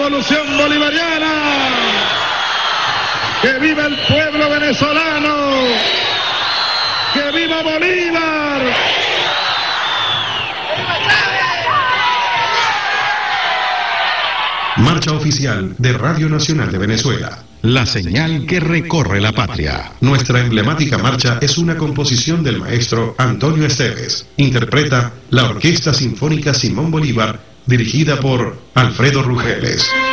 revolución bolivariana. ¡Que viva el pueblo venezolano! ¡Que viva Bolívar! Marcha oficial de Radio Nacional de Venezuela. La señal que recorre la patria. Nuestra emblemática marcha es una composición del maestro Antonio Esteves. Interpreta la Orquesta Sinfónica Simón Bolívar, dirigida por Alfredo Rugeles.